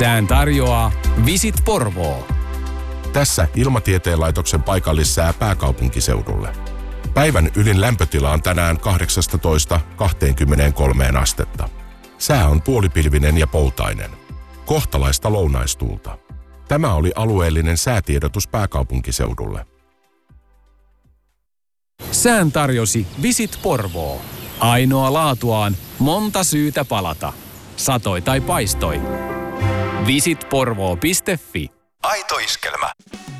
Sään tarjoaa Visit Porvoo. Tässä Ilmatieteen laitoksen paikallissää pääkaupunkiseudulle. Päivän ylin lämpötila on tänään 18–23 astetta. Sää on puolipilvinen ja poutainen. Kohtalaista lounaistuulta. Tämä oli alueellinen säätiedotus pääkaupunkiseudulle. Sään tarjosi Visit Porvoo. Ainoa laatuaan, monta syytä palata. Satoi tai paistoi. Visitporvoo.fi. Aito iskelmä.